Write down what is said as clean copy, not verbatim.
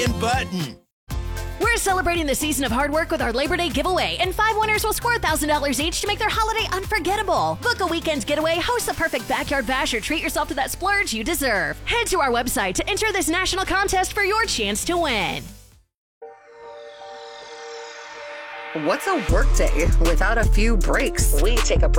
and button. We're celebrating the season of hard work with our Labor Day giveaway, and 5 winners will score $1,000 each to make their holiday unforgettable. Book a weekend getaway, host the perfect backyard bash, or treat yourself to that splurge you deserve. Head to our website to enter this national contest for your chance to win. What's a workday without a few breaks? We take a break